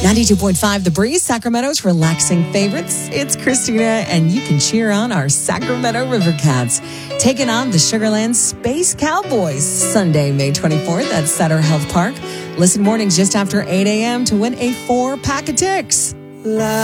92.5 The Breeze, Sacramento's relaxing favorites. It's Christina, and you can cheer on our Sacramento River Cats, taking on the Sugar Land Space Cowboys Sunday, May 24th at Sutter Health Park. Listen mornings just after 8 a.m. to win a 4-pack of Ticks.